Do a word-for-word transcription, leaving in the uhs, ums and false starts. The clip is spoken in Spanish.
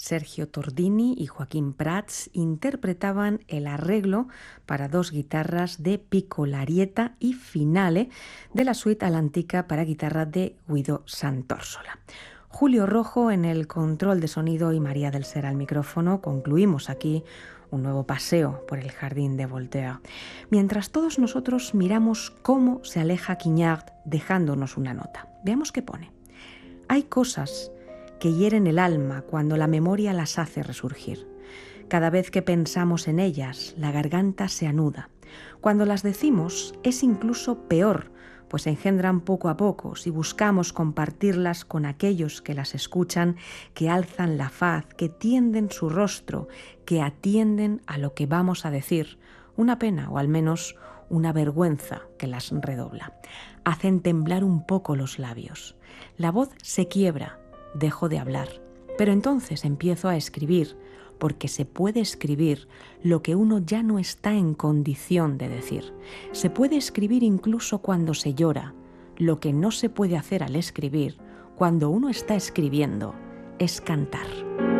Sergio Tordini y Joaquín Prats interpretaban el arreglo para dos guitarras de Piccolarieta y Finale de la suite all'antica para guitarra de Guido Sant'Orsola. Julio Rojo en el control de sonido y María del Ser al micrófono. Concluimos aquí un nuevo paseo por el jardín de Voltaire, mientras todos nosotros miramos cómo se aleja Quignard dejándonos una nota. Veamos qué pone. Hay cosas que hieren el alma cuando la memoria las hace resurgir. Cada vez que pensamos en ellas, la garganta se anuda. Cuando las decimos, es incluso peor, pues engendran poco a poco si buscamos compartirlas con aquellos que las escuchan, que alzan la faz, que tienden su rostro, que atienden a lo que vamos a decir. Una pena, o al menos una vergüenza, que las redobla. Hacen temblar un poco los labios. La voz se quiebra, dejo de hablar, pero entonces empiezo a escribir, porque se puede escribir lo que uno ya no está en condición de decir. Se puede escribir incluso cuando se llora. Lo que no se puede hacer al escribir, cuando uno está escribiendo, es cantar.